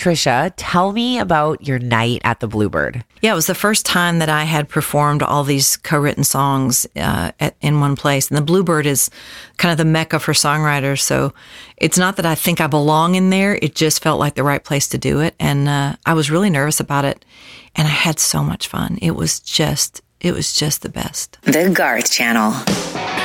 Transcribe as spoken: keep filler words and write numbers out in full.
Trisha, tell me about your night at the Bluebird. Yeah, it was the first time that I had performed all these co-written songs uh, at, in one place. And the Bluebird is kind of the mecca for songwriters. So it's not that I think I belong in there. It just felt like the right place to do it. And uh, I was really nervous about it. And I had so much fun. It was just, it was just the best. The Garth Channel.